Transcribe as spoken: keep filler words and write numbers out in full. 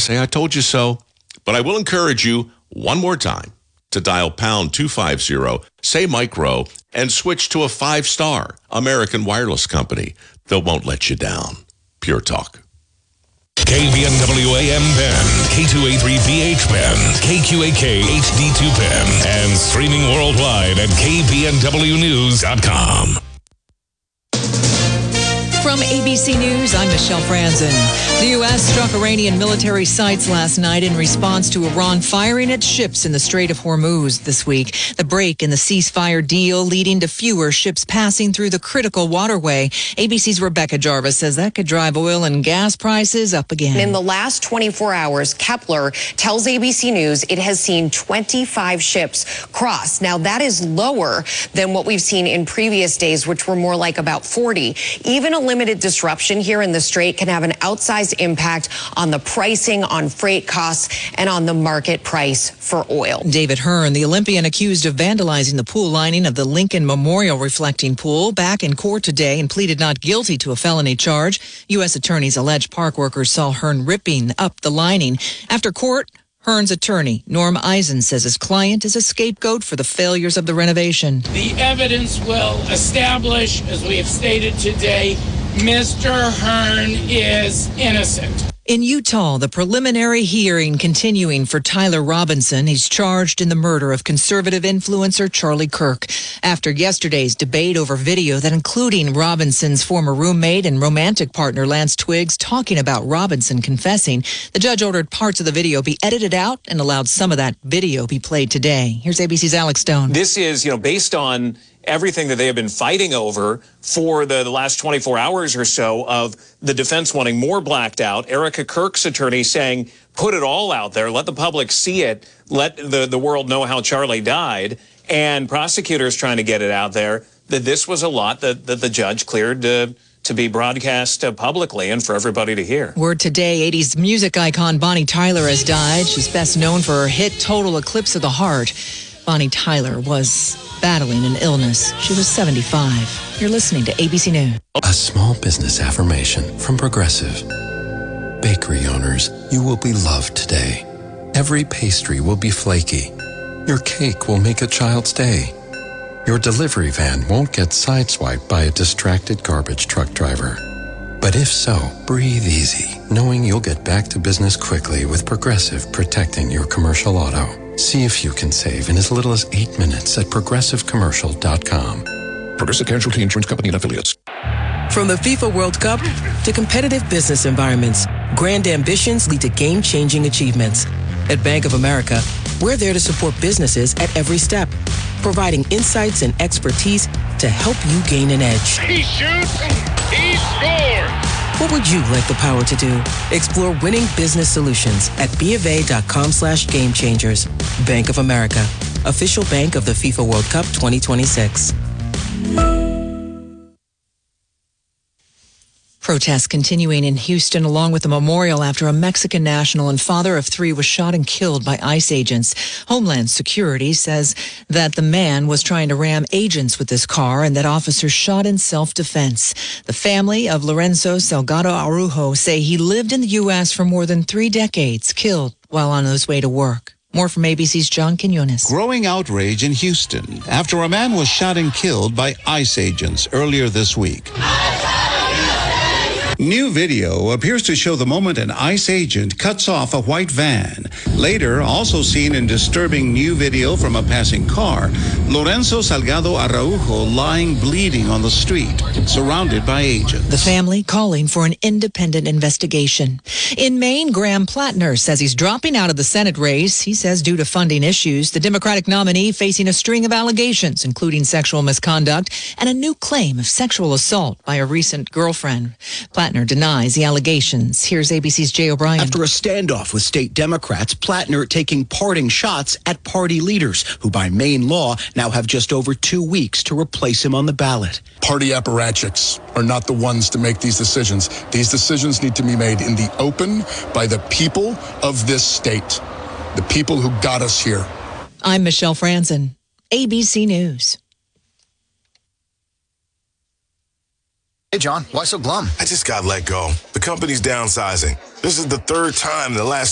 say I told you so. But I will encourage you one more time to dial pound two fifty, say Micro, and switch to a five-star American wireless company that won't let you down. Pure Talk. K B N W A M Penn, K two eighty-three B H Penn, K Q A K H D two Penn, and streaming worldwide at K B N W news dot com. From A B C News, I'm Michelle Franzen. The U S struck Iranian military sites last night in response to Iran firing its ships in the Strait of Hormuz this week. The break in the ceasefire deal leading to fewer ships passing through the critical waterway. A B C's Rebecca Jarvis says that could drive oil and gas prices up again. In the last twenty-four hours, Kepler tells A B C News it has seen twenty-five ships cross. Now, that is lower than what we've seen in previous days, which were more like about forty. Even a limited disruption here in the Strait can have an outsized impact on the pricing, on freight costs, and on the market price for oil. David Hearn, the Olympian accused of vandalizing the pool lining of the Lincoln Memorial reflecting pool, back in court today and pleaded not guilty to a felony charge. U S attorneys allege park workers saw Hearn ripping up the lining. After court, Hearn's attorney, Norm Eisen, says his client is a scapegoat for the failures of the renovation. The evidence will establish, as we have stated today, Mister Hearn is innocent. In Utah, the preliminary hearing continuing for Tyler Robinson. He's charged in the murder of conservative influencer Charlie Kirk. After yesterday's debate over video that including Robinson's former roommate and romantic partner Lance Twiggs talking about Robinson confessing, the judge ordered parts of the video be edited out and allowed some of that video be played today. Here's A B C's Alex Stone. This is, you know, based on everything that they have been fighting over for the, the last twenty-four hours or so of the defense wanting more blacked out. Erica Kirk's attorney saying, put it all out there, let the public see it, let the, the world know how Charlie died, and prosecutors trying to get it out there, that this was a lot that, that the judge cleared to, to be broadcast uh, publicly and for everybody to hear. Word today, eighties music icon Bonnie Tyler has died. She's best known for her hit Total Eclipse of the Heart. Bonnie Tyler was battling an illness. She was seventy-five. You're listening to A B C News. A small business affirmation from Progressive. Bakery owners, you will be loved today. Every pastry will be flaky. Your cake will make a child's day. Your delivery van won't get sideswiped by a distracted garbage truck driver. But if so, breathe easy, knowing you'll get back to business quickly with Progressive protecting your commercial auto. See if you can save in as little as eight minutes at progressive commercial dot com. Progressive Casualty Insurance Company and Affiliates. From the FIFA World Cup to competitive business environments, grand ambitions lead to game-changing achievements. At Bank of America, we're there to support businesses at every step, providing insights and expertise to help you gain an edge. He shoots, he scores! What would you like the power to do? Explore winning business solutions at BofA.com slash game changers. Bank of America, official bank of the FIFA World Cup twenty twenty-six. Protests continuing in Houston along with a memorial after a Mexican national and father of three was shot and killed by ICE agents. Homeland Security says that the man was trying to ram agents with his car and that officers shot in self-defense. The family of Lorenzo Salgado Araujo say he lived in the U S for more than three decades, killed while on his way to work. More from A B C's John Quinones. Growing outrage in Houston after a man was shot and killed by ICE agents earlier this week. New video appears to show the moment an ICE agent cuts off a white van. Later, also seen in disturbing new video from a passing car, Lorenzo Salgado Araujo lying bleeding on the street, surrounded by agents. The family calling for an independent investigation. In Maine, Graham Plattner says he's dropping out of the Senate race. He says due to funding issues, the Democratic nominee facing a string of allegations, including sexual misconduct and a new claim of sexual assault by a recent girlfriend. Plattner denies the allegations. Here's A B C's Jay O'Brien. After a standoff with state Democrats, Plattner taking parting shots at party leaders, who by Maine law now have just over two weeks to replace him on the ballot. Party apparatchiks are not the ones to make these decisions. These decisions need to be made in the open by the people of this state, the people who got us here. I'm Michelle Franzen, A B C News. Hey, John, why so glum? I just got let go. The company's downsizing. This is the third time in the last